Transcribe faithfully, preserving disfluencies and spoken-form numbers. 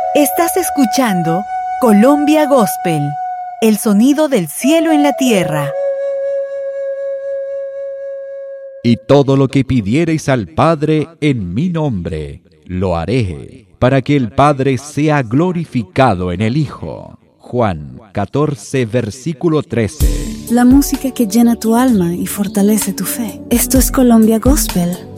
Estás escuchando Colombia Gospel, el sonido del cielo en la tierra. Y todo lo que pidiereis al Padre en mi nombre, lo haré, para que el Padre sea glorificado en el Hijo. Juan catorce, versículo trece. La música que llena tu alma y fortalece tu fe. Esto es Colombia Gospel,